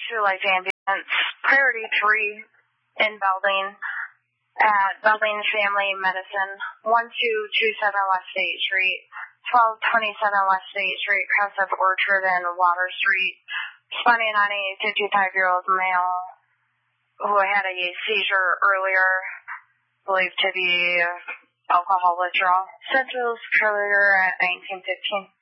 Life Ambulance, Priority 3 in Belding, at Belding Family Medicine, 1227 West State Street, 1227 West State Street, across of Orchard and Water Street, responding on a 55-year-old male who had a seizure earlier, believed to be alcohol withdrawal. Central's earlier at 1915.